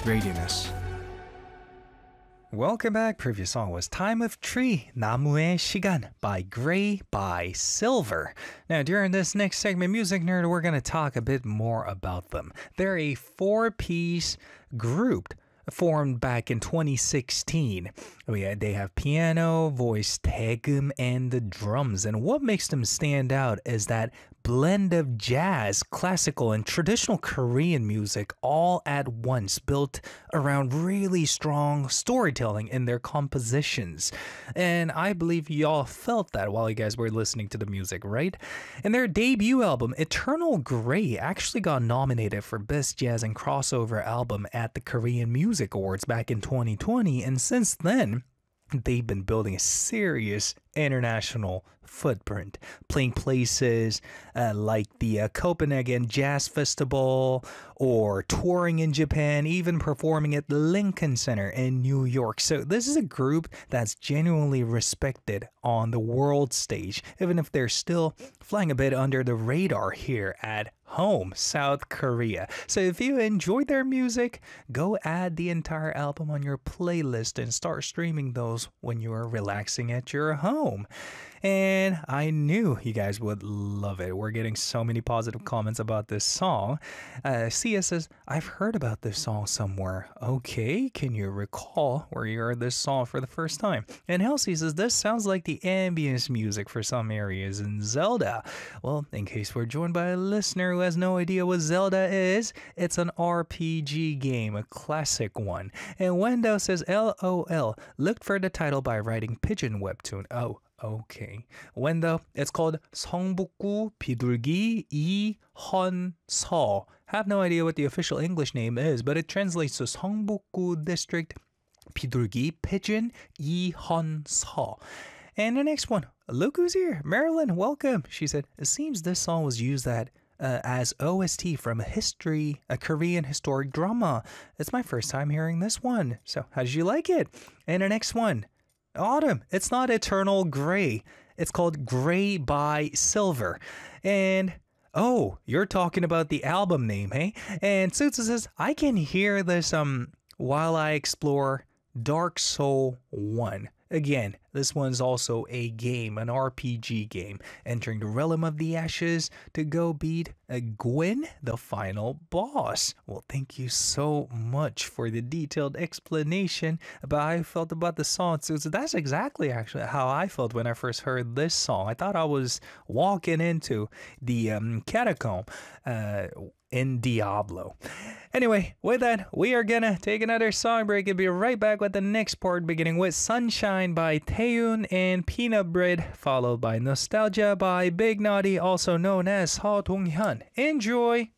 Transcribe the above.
Radius. Welcome back. Previous song was Time of Tree, 나무의 시간 by Gray by Silver. Now, during this next segment, Music Nerd, we're going to talk a bit more about them. They're a four-piece group formed back in 2016. They have piano, voice, taegum, and the drums. And what makes them stand out is that blend of jazz, classical, and traditional Korean music all at once, built around really strong storytelling in their compositions. And I believe y'all felt that while you guys were listening to the music, right? And their debut album, Eternal Grey, actually got nominated for Best Jazz and Crossover Album at the Korean Music Awards back in 2020. And since then, they've been building a serious international footprint, playing places like the Copenhagen Jazz Festival, or touring in Japan, even performing at the Lincoln Center in New York. So this is a group that's genuinely respected on the world stage, even if they're still flying a bit under the radar here at home, South Korea. So if you enjoyed their music, go add the entire album on your playlist and start streaming those when you are relaxing at your home. And I knew you guys would love it. We're getting so many positive comments about this song. Sia says, I've heard about this song somewhere. Okay, can you recall where you heard this song for the first time? And Halsey says, this sounds like the ambience music for some areas in Zelda. Well, in case we're joined by a listener who has no idea what Zelda is, it's an RPG game, a classic one. And Wendo says, LOL, looked for the title by writing Pigeon Webtoon. Oh, okay. Wendo, it's called 성북구 비둘기 이헌서. Have no idea what the official English name is, but it translates to 성북구 district 비둘기 pigeon 이헌서. And the next one, look who's here. Marilyn, welcome. She said, it seems this song was used as OST from a Korean historic drama. It's my first time hearing this one. So how did you like it? And the next one, Autumn. It's not Eternal Grey. It's called Gray by Silver. And oh, you're talking about the album name, hey? And Sutsu says, I can hear this while I explore Dark Soul 1. Again, this one's also a game, an RPG game, entering the realm of the ashes to go beat Gwyn, the final boss. Well, thank you so much for the detailed explanation about how I felt about the song. So that's exactly actually how I felt when I first heard this song. I thought I was walking into the catacomb in Diablo. Anyway, with that, we are gonna take another song break and be right back with the next part, beginning with Sunshine by Taeyoon and Peanut Bread, followed by Nostalgia by Big Naughty, also known as Seo Dong-hyun. Enjoy!